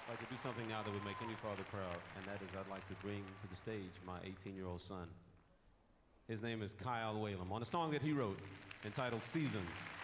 I'd like to do something now that would make any father proud, and that is I'd like to bring to the stage my 18-year-old son. His name is Kyle Whalum, on a song that he wrote entitled Seasons.